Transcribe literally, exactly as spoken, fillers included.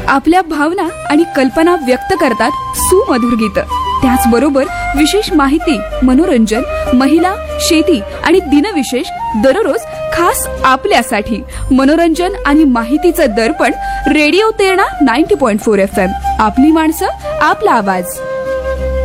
आपल्या भावना आणि कल्पना व्यक्त करतात सुमधुर गीत. त्याचबरोबर विशेष माहिती, मनोरंजन, महिला, शेती आणि दिनविशेष दररोज खास आपल्यासाठी. मनोरंजन आणि माहितीचं दर्पण रेडिओ तेरणा नव्वद पॉइंट चार एफ एम. आपली माणसं, आपला आवाज.